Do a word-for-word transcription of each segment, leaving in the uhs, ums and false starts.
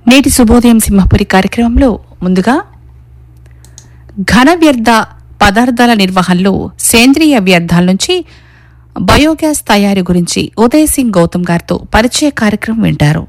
నేటి శుభోదయం సింహపురి కార్యక్రమంలో ముందుగా ఘన వ్యర్థ పదార్థాల నిర్వహణలో సేంద్రియ వ్యర్థాల నుంచి బయోగ్యాస్ తయారీ గురించి ఉదయ్ సింగ్ గౌతమ్ గారితో పరిచయ కార్యక్రమం వింటారు.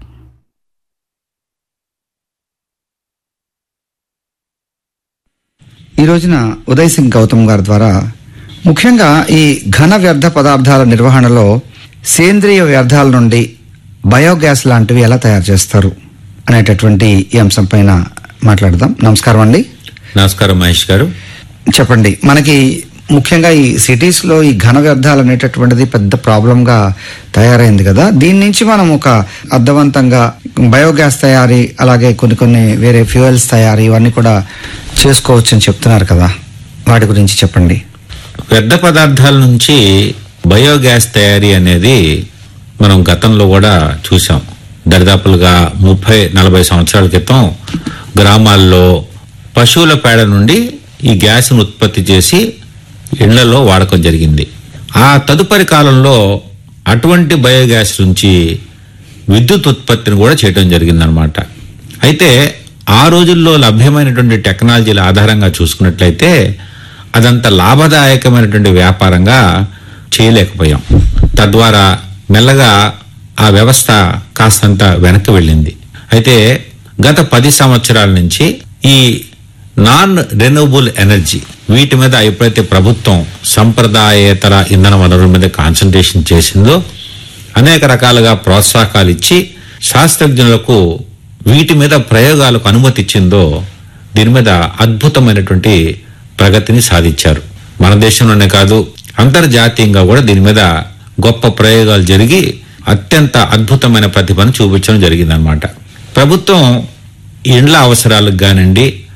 ఈ రోజున ఉదయ్ సింగ్ గౌతమ్ గారి ద్వారా ముఖ్యంగా ఈ ఘన వ్యర్థ పదార్థాల నిర్వహణలో సేంద్రియ వ్యర్థాల నుండి బయోగ్యాస్ లాంటివి ఎలా తయారు చేస్తారు అనేటటువంటి ఈ అంశం పైన మాట్లాడదాం. నమస్కారం అండి. నమస్కారం మహేష్ గారు. చెప్పండి, మనకి ముఖ్యంగా ఈ సిటీస్ లో ఈ ఘన వ్యర్థాలు అనేటటువంటిది పెద్ద ప్రాబ్లం గా తయారైంది కదా. దీని నుంచి మనం ఒక అర్థవంతంగా బయోగ్యాస్ తయారీ, అలాగే కొన్ని కొన్ని వేరే ఫ్యూయల్స్ తయారీ ఇవన్నీ కూడా చేసుకోవచ్చు అని చెప్తున్నారు కదా, వాటి గురించి చెప్పండి. వ్యర్థ పదార్థాల నుంచి బయోగ్యాస్ తయారీ అనేది మనం గతంలో కూడా చూసాం. దరిదాపులుగా ముప్పై నలభై సంవత్సరాల క్రితం గ్రామాల్లో పశువుల పేడ నుండి ఈ గ్యాస్ను ఉత్పత్తి చేసి ఇళ్లలో వాడకం జరిగింది. ఆ తదుపరి కాలంలో అటువంటి బయోగ్యాస్ నుంచి విద్యుత్ ఉత్పత్తిని కూడా చేయడం జరిగిందనమాట. అయితే ఆ రోజుల్లో లభ్యమైనటువంటి టెక్నాలజీల ఆధారంగా చూసుకున్నట్లయితే అదంత లాభదాయకమైనటువంటి వ్యాపారంగా చేయలేకపోయాం. తద్వారా మెల్లగా ఆ వ్యవస్థ కాస్తంత వెనక్కి వెళ్ళింది. అయితే గత పది సంవత్సరాల నుంచి ఈ నాన్ రెన్యూవబుల్ ఎనర్జీ వీటి మీద ఎప్పుడైతే ప్రభుత్వం సంప్రదాయేతర ఇంధన వనరుల మీద కాన్సన్ట్రేషన్ చేసిందో, అనేక రకాలుగా ప్రోత్సాహకాలు ఇచ్చి శాస్త్రజ్ఞులకు వీటి మీద ప్రయోగాలకు అనుమతి ఇచ్చిందో, దీని మీద అద్భుతమైనటువంటి ప్రగతిని సాధించారు. మన దేశంలోనే కాదు, అంతర్జాతీయంగా కూడా దీని మీద గొప్ప ప్రయోగాలు జరిగి అత్యంత అద్భుతమైన ప్రతిభను చూపించడం జరిగిందనమాట. ప్రభుత్వం ఇండ్ల అవసరాలకు కానివ్వండి,